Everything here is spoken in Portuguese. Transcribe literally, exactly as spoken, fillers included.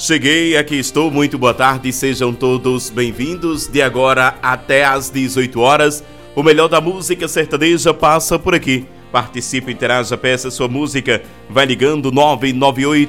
Cheguei, aqui estou, muito boa tarde, sejam todos bem-vindos. De agora até às dezoito horas, o melhor da música sertaneja passa por aqui. Participe, interaja, peça sua música, vai ligando nove nove oito